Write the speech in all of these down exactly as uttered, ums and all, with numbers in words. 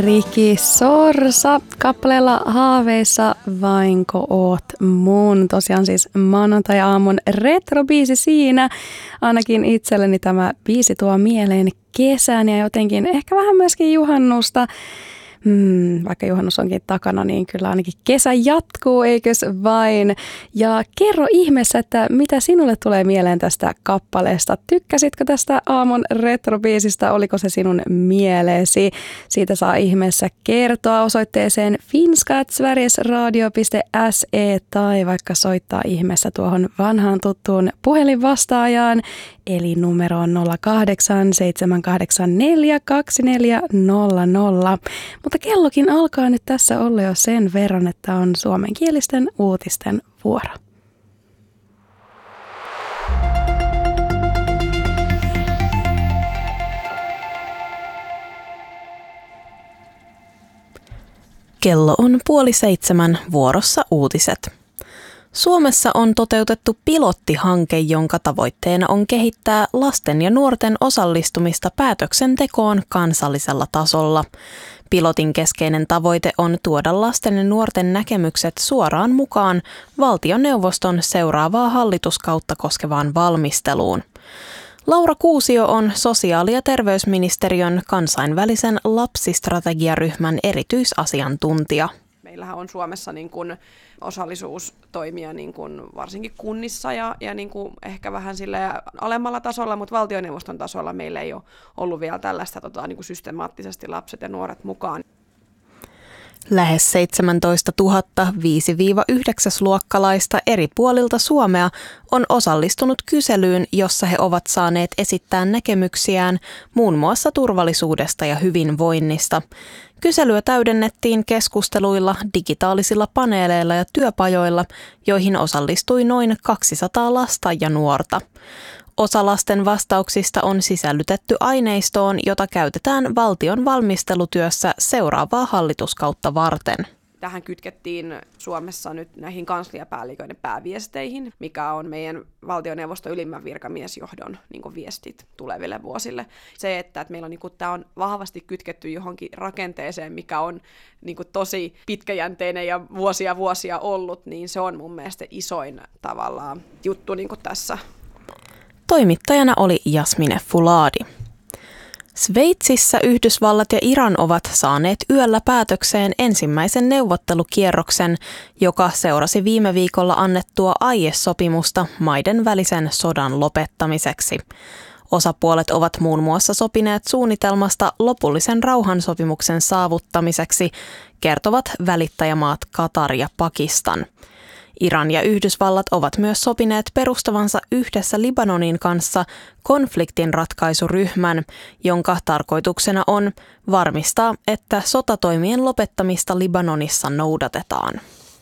Ricky Sorsa kappaleella Haaveissa vainko oot mun. Tosiaan siis maanantai-aamun retrobiisi siinä. Ainakin itselleni tämä biisi tuo mieleen kesän ja jotenkin ehkä vähän myöskin juhannusta. Hmm, vaikka juhannus onkin takana, niin kyllä ainakin kesä jatkuu, eikös vain? Ja kerro ihmeessä, että mitä sinulle tulee mieleen tästä kappaleesta? Tykkäsitkö tästä aamun retrobiisistä? Oliko se sinun mieleesi? Siitä saa ihmeessä kertoa osoitteeseen finska at sverigesradio piste se tai vaikka soittaa ihmeessä tuohon vanhaan tuttuun puhelinvastaajaan, eli numeroon nolla kahdeksan seitsemän kahdeksan neljä kaksi neljä nolla nolla. Mutta kellokin alkaa nyt tässä olla jo sen verran, että on suomenkielisten uutisten vuoro. Kello on puoli seitsemän, vuorossa uutiset. Suomessa on toteutettu pilottihanke, jonka tavoitteena on kehittää lasten ja nuorten osallistumista päätöksentekoon kansallisella tasolla. Pilotin keskeinen tavoite on tuoda lasten ja nuorten näkemykset suoraan mukaan valtioneuvoston seuraavaa hallituskautta koskevaan valmisteluun. Laura Kuusio on sosiaali- ja terveysministeriön kansainvälisen lapsistrategiaryhmän erityisasiantuntija. Meillähän on Suomessa niin kuin osallisuustoimia niin kuin varsinkin kunnissa ja, ja niin kuin ehkä vähän alemmalla tasolla, mutta valtioneuvoston tasolla meillä ei ole ollut vielä tällaista tota, niin kuin systemaattisesti lapset ja nuoret mukaan. Lähes seitsemäntoistatuhatta viisi-yhdeksäs-luokkalaista eri puolilta Suomea on osallistunut kyselyyn, jossa he ovat saaneet esittää näkemyksiään muun muassa turvallisuudesta ja hyvinvoinnista. Kyselyä täydennettiin keskusteluilla, digitaalisilla paneeleilla ja työpajoilla, joihin osallistui noin kaksisataa lasta ja nuorta. Osa lasten vastauksista on sisällytetty aineistoon, jota käytetään valtion valmistelutyössä seuraavaa hallituskautta varten. Tähän kytkettiin Suomessa nyt näihin kansliapäälliköiden pääviesteihin, mikä on meidän valtioneuvoston ylimmän virkamiesjohdon niin kuin viestit tuleville vuosille. Se, että, että meillä on, niin kuin, tämä on vahvasti kytketty johonkin rakenteeseen, mikä on niin kuin, tosi pitkäjänteinen ja vuosia vuosia ollut, niin se on mun mielestä isoin tavallaan juttu niin kuin tässä. Toimittajana oli Jasmine Fuladi. Sveitsissä Yhdysvallat ja Iran ovat saaneet yöllä päätökseen ensimmäisen neuvottelukierroksen, joka seurasi viime viikolla annettua aiesopimusta maiden välisen sodan lopettamiseksi. Osapuolet ovat muun muassa sopineet suunnitelmasta lopullisen rauhansopimuksen saavuttamiseksi, kertovat välittäjämaat Katar ja Pakistan. Iran ja Yhdysvallat ovat myös sopineet perustavansa yhdessä Libanonin kanssa konfliktin ratkaisuryhmän, jonka tarkoituksena on varmistaa, että sotatoimien lopettamista Libanonissa noudatetaan.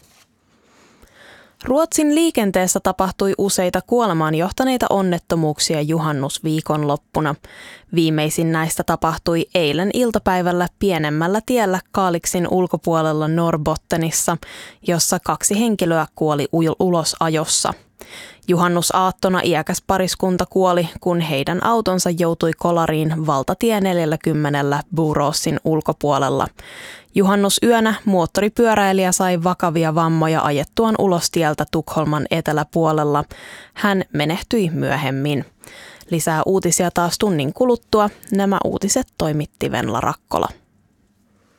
Ruotsin liikenteessä tapahtui useita kuolemaan johtaneita onnettomuuksia juhannusviikonloppuna. Viimeisin näistä tapahtui eilen iltapäivällä pienemmällä tiellä Kaaliksin ulkopuolella Norrbottenissa, jossa kaksi henkilöä kuoli ulosajossa. Juhannusaattona iäkäs pariskunta kuoli, kun heidän autonsa joutui kolariin valtatie neljäkymmentä Boråsin ulkopuolella. Juhannusyönä moottoripyöräilijä sai vakavia vammoja ajettuaan ulos tieltä Tukholman eteläpuolella. Hän menehtyi myöhemmin. Lisää uutisia taas tunnin kuluttua. Nämä uutiset toimitti Venla Rakkola.